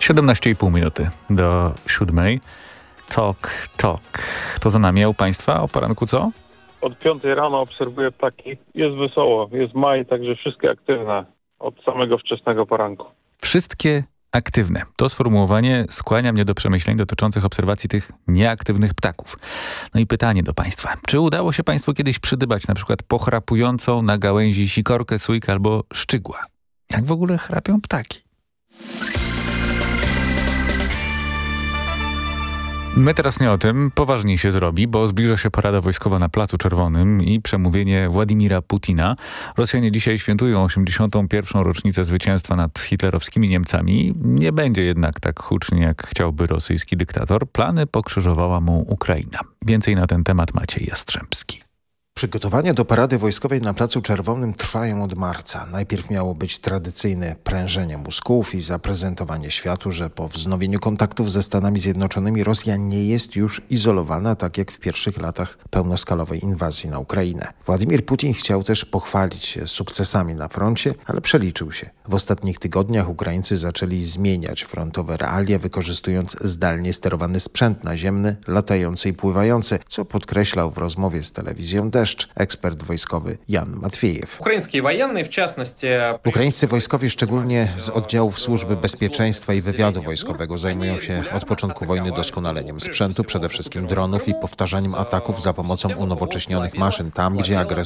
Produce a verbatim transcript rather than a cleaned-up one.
siedemnaście i pół minuty do siódmej. Tok, tok. To za nami, a u Państwa o poranku co? Od piątej rano obserwuję ptaki. Jest wesoło, jest maj, także wszystkie aktywne od samego wczesnego poranku. Wszystkie aktywne. To sformułowanie skłania mnie do przemyśleń dotyczących obserwacji tych nieaktywnych ptaków. No i pytanie do Państwa. Czy udało się Państwu kiedyś przydybać na przykład pochrapującą na gałęzi sikorkę, sójkę albo szczygła? Jak w ogóle chrapią ptaki? My teraz nie o tym, poważniej się zrobi, bo zbliża się parada wojskowa na Placu Czerwonym i przemówienie Władimira Putina. Rosjanie dzisiaj świętują osiemdziesiątą pierwszą rocznicę zwycięstwa nad hitlerowskimi Niemcami. Nie będzie jednak tak hucznie, jak chciałby rosyjski dyktator. Plany pokrzyżowała mu Ukraina. Więcej na ten temat Maciej Jastrzębski. Przygotowania do parady wojskowej na Placu Czerwonym trwają od marca. Najpierw miało być tradycyjne prężenie mózgów i zaprezentowanie światu, że po wznowieniu kontaktów ze Stanami Zjednoczonymi Rosja nie jest już izolowana, tak jak w pierwszych latach pełnoskalowej inwazji na Ukrainę. Władimir Putin chciał też pochwalić się sukcesami na froncie, ale przeliczył się. W ostatnich tygodniach Ukraińcy zaczęli zmieniać frontowe realia, wykorzystując zdalnie sterowany sprzęt naziemny, latający i pływający, co podkreślał w rozmowie z telewizją Deszcz ekspert wojskowy Jan Matwiejew. Ukraińscy wojskowi, szczególnie z oddziałów Służby Bezpieczeństwa i Wywiadu Wojskowego, zajmują się od początku wojny doskonaleniem sprzętu, przede wszystkim dronów i powtarzaniem ataków za pomocą unowocześnionych maszyn tam, gdzie agresor